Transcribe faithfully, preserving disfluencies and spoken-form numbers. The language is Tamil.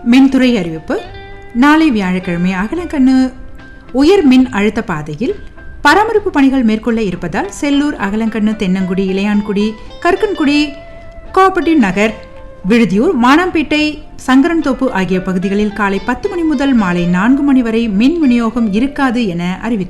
மின்துறை அறிவிப்பு. நாளை வியாழக்கிழமை அகலக்கண்ணு உயர் மின் அழுத்த பாதையில் பராமரிப்பு பணிகள் மேற்கொள்ள இருப்பதால் செல்லூர், அகலக்கண்ணு, தென்னங்குடி, இளையான்குடி, கற்கன்குடி, கோஆபரேட்டிவ் நகர், விழுதியூர், மானாம்பேட்டை, சங்கரன்தோப்பு ஆகிய பகுதிகளில் காலை பத்து மணி முதல் மாலை நான்கு மணி வரை மின் விநியோகம் இருக்காது என அறிவிக்கப்பட்டுள்ளது.